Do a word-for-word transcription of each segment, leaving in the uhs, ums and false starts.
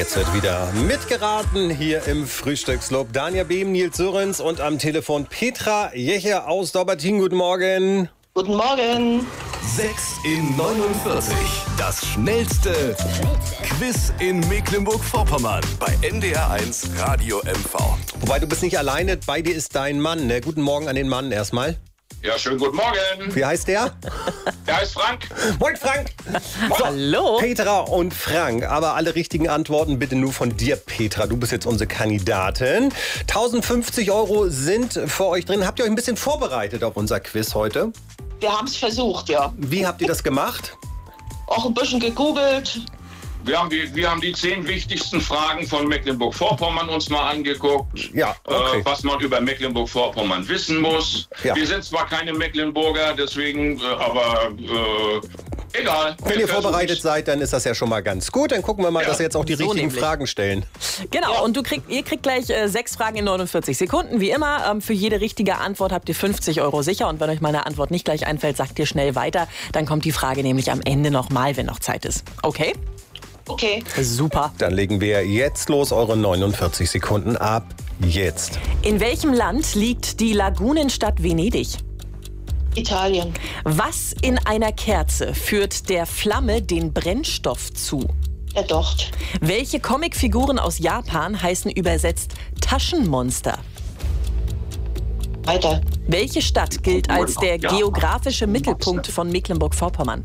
Jetzt wird wieder mitgeraten hier im Frühstücksclub. Dania Behm, Nils Sörens und am Telefon Petra Jeche aus Daubertin. Guten Morgen. Guten Morgen. sechs in neunundvierzig. Das schnellste Quiz in Mecklenburg-Vorpommern bei N D R eins Radio M V. Wobei, du bist nicht alleine, bei dir ist dein Mann. Ne? Guten Morgen an den Mann erstmal. Ja, schönen guten Morgen. Wie heißt der? Der heißt Frank. Moin, Frank. So, Hallo. Petra und Frank, aber alle richtigen Antworten bitte nur von dir, Petra. Du bist jetzt unsere Kandidatin. tausendfünfzig Euro sind für euch drin. Habt ihr euch ein bisschen vorbereitet auf unser Quiz heute? Wir haben es versucht, ja. Wie habt ihr das gemacht? Auch ein bisschen gegoogelt. Wir haben, die, wir haben die zehn wichtigsten Fragen von Mecklenburg-Vorpommern uns mal angeguckt. Ja, okay. äh, was man über Mecklenburg-Vorpommern wissen muss. Ja. Wir sind zwar keine Mecklenburger, deswegen, äh, aber äh, egal. Wenn ihr vorbereitet seid, dann ist das ja schon mal ganz gut. Dann gucken wir mal, Ja, dass wir jetzt auch die so richtigen nämlich. Fragen stellen. Genau, Ja. und du krieg, ihr kriegt gleich äh, sechs Fragen in neunundvierzig Sekunden. Wie immer, ähm, für jede richtige Antwort habt ihr fünfzig Euro sicher. Und wenn euch meine Antwort nicht gleich einfällt, sagt ihr schnell weiter. Dann kommt die Frage nämlich am Ende nochmal, wenn noch Zeit ist. Okay? Okay. Super. Dann legen wir jetzt los, eure neunundvierzig Sekunden ab jetzt. In welchem Land liegt die Lagunenstadt Venedig? Italien. Was in einer Kerze führt der Flamme den Brennstoff zu? Der Docht. Welche Comicfiguren aus Japan heißen übersetzt Taschenmonster? Weiter. Welche Stadt gilt als der Ja. geografische Mittelpunkt von Mecklenburg-Vorpommern?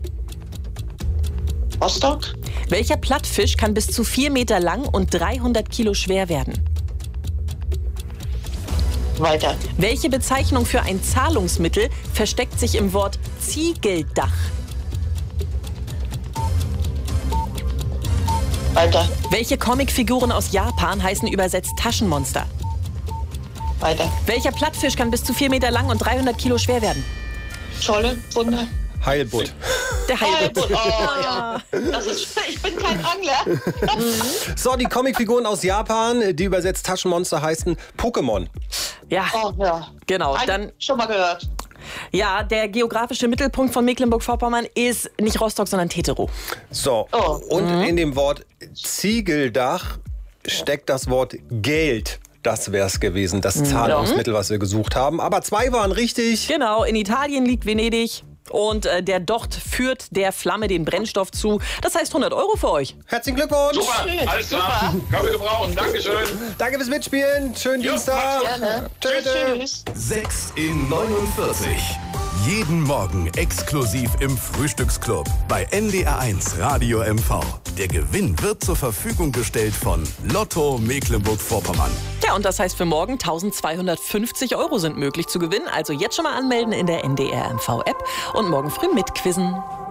Rostock. Welcher Plattfisch kann bis zu vier Meter lang und dreihundert Kilo schwer werden? Weiter. Welche Bezeichnung für ein Zahlungsmittel versteckt sich im Wort Ziegeldach? Weiter. Welche Comicfiguren aus Japan heißen übersetzt Taschenmonster? Weiter. Welcher Plattfisch kann bis zu vier Meter lang und dreihundert Kilo schwer werden? Scholle. Wunder. Heilbutt. Der Heilbutt. Oh, ja. Das ist, ich bin kein Angler. So, die Comicfiguren aus Japan, die übersetzt Taschenmonster heißen Pokémon. Ja, Oh, ja. genau. Ein- Dann, Schon mal gehört. ja, der geografische Mittelpunkt von Mecklenburg-Vorpommern ist nicht Rostock, sondern Teterow. So, Oh. und in dem Wort Ziegeldach steckt das Wort Geld. Das wäre es gewesen, das Zahlungsmittel, was wir gesucht haben. Aber zwei waren richtig. Genau, in Italien liegt Venedig. Und äh, der Docht führt der Flamme den Brennstoff zu. Das heißt hundert Euro für euch. Herzlichen Glückwunsch. Super, Schön, alles klar. Können wir gebrauchen. Dankeschön. Danke fürs Mitspielen. Schönen Jo, Dienstag. Gerne. Tschüss. Tschüss. sechs in neunundvierzig. Jeden Morgen exklusiv im Frühstücksclub bei N D R eins Radio M V. Der Gewinn wird zur Verfügung gestellt von Lotto Mecklenburg-Vorpommern. Ja, und das heißt für morgen eintausendzweihundertfünfzig Euro sind möglich zu gewinnen. Also jetzt schon mal anmelden in der N D R M V App und morgen früh mitquizzen.